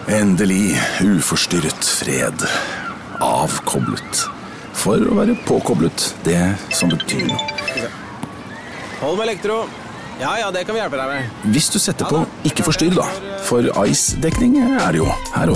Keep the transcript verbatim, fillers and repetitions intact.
Endelig uforstyrret fred. Avkoblet. For å være påkoblet, det som betyr noe. Hold med elektro. Ja, ja, det kan vi hjelpe deg med. Hvis du setter på ikke forstyrr da, for ice-dekning er det jo her også.